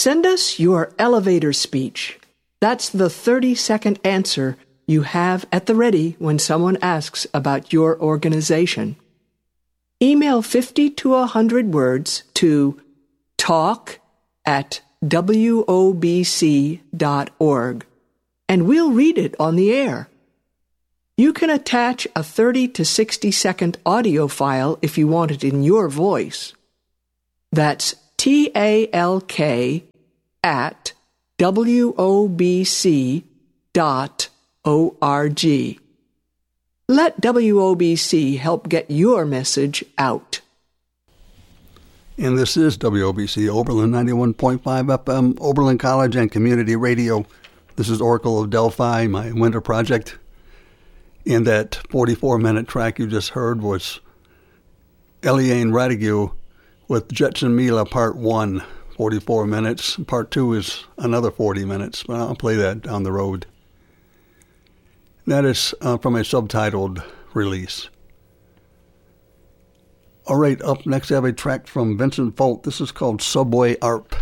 Send us your elevator speech. That's the 30-second answer you have at the ready when someone asks about your organization. Email 50 to 100 words to talk@wobc.org, and we'll read it on the air. You can attach a 30 to 60-second audio file if you want it in your voice. That's talk@wobc.org. Let WOBC help get your message out. And this is WOBC Oberlin 91.5 FM, Oberlin College and Community Radio. This is Oracle of Delphi, my winter project. And that 44-minute track you just heard was Eliane Radigue with Jetson Mila Part 1, 44 minutes. Part 2 is another 40 minutes, but I'll play that down the road. That is from a subtitled release. All right, up next I have a track from Vincent Folk. This is called Subway Arp.